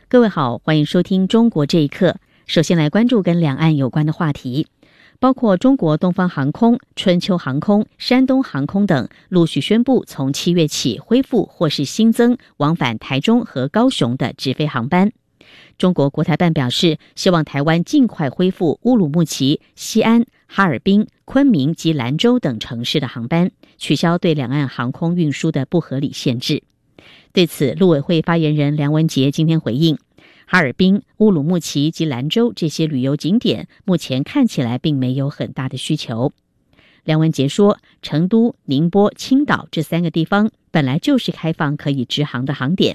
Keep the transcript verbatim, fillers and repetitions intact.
各位好，欢迎收听中国这一刻。首先来关注跟两岸有关的话题，包括中国东方航空、春秋航空、山东航空等陆续宣布从七月起恢复或是新增往返台中和高雄的直飞航班。中国国台办表示，希望台湾尽快恢复乌鲁木齐、西安、哈尔滨、昆明及兰州等城市的航班，取消对两岸航空运输的不合理限制。对此，陆委会发言人梁文杰今天回应，哈尔滨、乌鲁木齐及兰州这些旅游景点目前看起来并没有很大的需求。梁文杰说，成都、宁波、青岛这三个地方本来就是开放可以直航的航点，